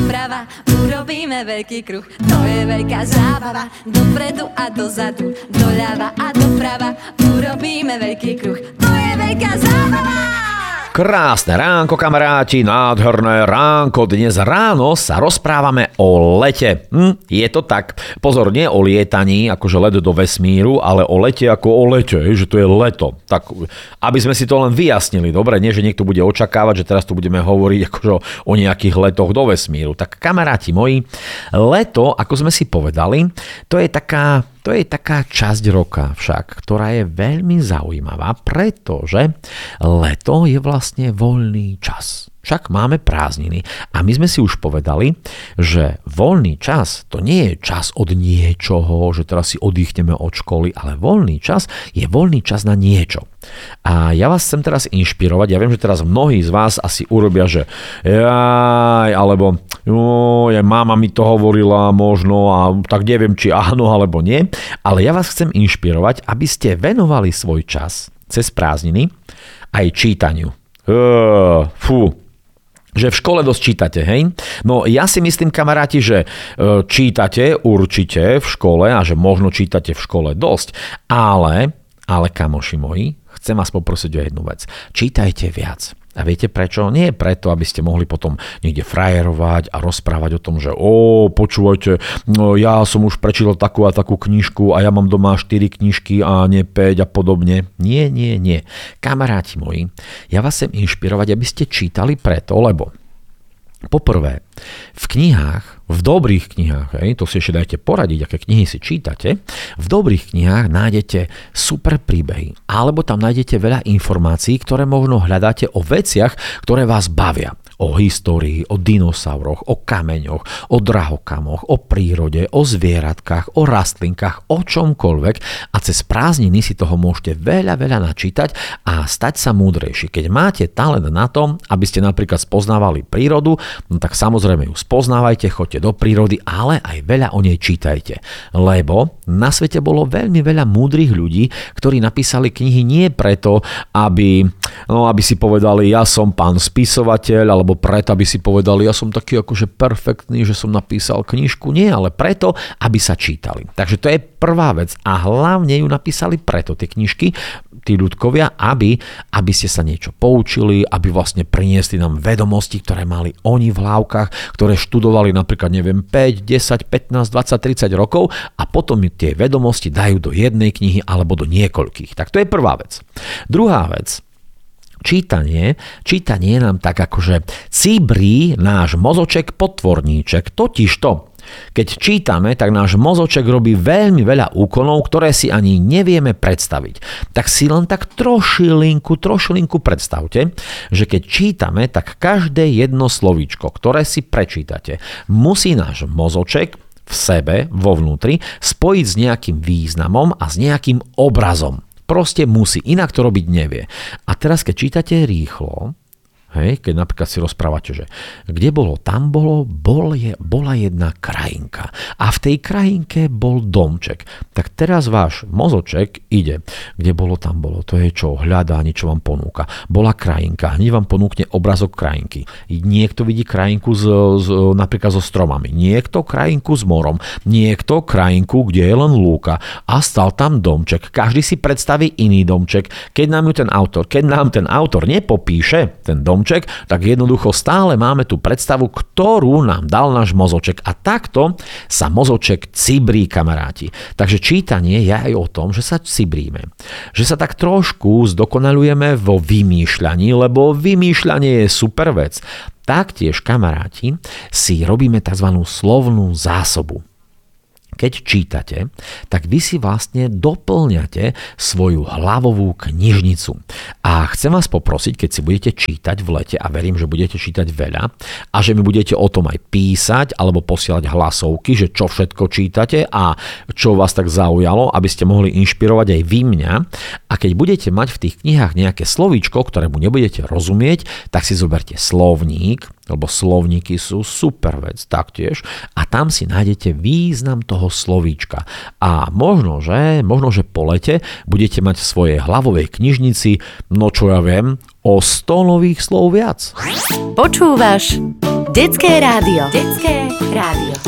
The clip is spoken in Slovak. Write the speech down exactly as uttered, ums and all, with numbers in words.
doprava, urobíme veľký kruh. To je veľká zábava, dopredu a dozadu, doľava a doprava, urobíme veľký kruh. To je veľká zábava! Krásne ránko, kamaráti, nádherné ránko. Dnes ráno sa rozprávame o lete. Hm, je to tak. Pozor, nie o lietaní, akože let do vesmíru, ale o lete ako o lete, že to je leto. Tak, aby sme si to len vyjasnili, dobre, nie, že niekto bude očakávať, že teraz tu budeme hovoriť akože o nejakých letoch do vesmíru. Tak kamaráti moji, leto, ako sme si povedali, to je taká... To je taká časť roka však, ktorá je veľmi zaujímavá, pretože leto je vlastne voľný čas. Však máme prázdniny a my sme si už povedali, že voľný čas to nie je čas od niečoho, že teraz si oddychneme od školy, ale voľný čas je voľný čas na niečo. A ja vás chcem teraz inšpirovať, ja viem, že teraz mnohí z vás asi urobia, že jaj, alebo joj, máma mi to hovorila možno a tak neviem, či áno alebo nie, ale ja vás chcem inšpirovať, aby ste venovali svoj čas cez prázdniny aj čítaniu. Uh, fú, že v škole dosť čítate, hej? No ja si myslím, kamaráti, že čítate určite v škole a že možno čítate v škole dosť, ale, ale kamoši moji, chcem vás poprosiť o jednu vec. Čítajte viac. A viete prečo? Nie preto, aby ste mohli potom niekde frajerovať a rozprávať o tom, že ó, počúvajte, no, ja som už prečítal takú a takú knižku a ja mám doma štyri knižky a nie päť a podobne. Nie, nie, nie. Kamaráti moji, ja vás chcem inšpirovať, aby ste čítali preto, lebo poprvé, v knihách, v dobrých knihách, hej, to si ešte dajte poradiť, aké knihy si čítate, v dobrých knihách nájdete super príbehy, alebo tam nájdete veľa informácií, ktoré možno hľadáte o veciach, ktoré vás bavia. O histórii, o dinosauroch, o kameňoch, o drahokamoch, o prírode, o zvieratkách, o rastlinkách, o čomkoľvek a cez prázdniny si toho môžete veľa, veľa načítať a stať sa múdrejší. Keď máte talent na to, aby ste napríklad spoznávali prírodu, no tak samozrejme ju spoznávajte, choďte do prírody, ale aj veľa o nej čítajte. Lebo na svete bolo veľmi veľa múdrych ľudí, ktorí napísali knihy nie preto, aby, no, aby si povedali, ja som pán spisovateľ, alebo alebo preto, aby si povedali, ja som taký akože perfektný, že som napísal knižku. Nie, ale preto, aby sa čítali. Takže to je prvá vec a hlavne ju napísali preto tie knižky, tí ľudkovia, aby, aby ste sa niečo poučili, aby vlastne priniesli nám vedomosti, ktoré mali oni v hlavkách, ktoré študovali napríklad, neviem, päť, desať, pätnásť, dvadsať, tridsať rokov a potom tie vedomosti dajú do jednej knihy alebo do niekoľkých. Tak to je prvá vec. Druhá vec. Čítanie, čítanie nám tak akože cibrí náš mozoček potvorníček, totižto. Keď čítame, tak náš mozoček robí veľmi veľa úkonov, ktoré si ani nevieme predstaviť. Tak si len tak trošilinku, trošilinku predstavte, že keď čítame, tak každé jedno slovíčko, ktoré si prečítate, musí náš mozoček v sebe, vo vnútri, spojiť s nejakým významom a s nejakým obrazom. Proste musí, inak to robiť nevie. A teraz, keď čítate rýchlo, hej, keď napríklad si rozprávate, že kde bolo, tam bolo, bol je, bola jedna krajinka a v tej krajinke bol domček. Tak teraz váš mozoček ide, kde bolo, tam bolo, to je čo, hľadá, niečo vám ponúka. Bola krajinka, hneď vám ponúkne obrazok krajinky. Niekto vidí krajinku z, z, napríklad so stromami, niekto krajinku s morom, niekto krajinku, kde je len lúka a stal tam domček. Každý si predstaví iný domček. Keď nám ju ten autor, keď nám ten autor nepopíše ten domček, tak jednoducho stále máme tú predstavu, ktorú nám dal náš mozoček. A takto sa mozoček cibrí, kamaráti. Takže čítanie je aj o tom, že sa cibríme. Že sa tak trošku zdokonalujeme vo vymýšľaní, lebo vymýšľanie je super vec. Taktiež, kamaráti, si robíme tzv. Slovnú zásobu. Keď čítate, tak vy si vlastne doplňate svoju hlavovú knižnicu. A chcem vás poprosiť, keď si budete čítať v lete, a verím, že budete čítať veľa, a že mi budete o tom aj písať, alebo posielať hlasovky, že čo všetko čítate a čo vás tak zaujalo, aby ste mohli inšpirovať aj vy mňa. A keď budete mať v tých knihách nejaké slovíčko, ktorému nebudete rozumieť, tak si zoberte slovník, lebo slovníky sú super vec taktiež a tam si nájdete význam toho slovíčka. A možno, že, možno, že po lete budete mať v svojej hlavovej knižnici, no čo ja viem, o sto nových slov viac. Počúvaš Detské rádio. Detské rádio.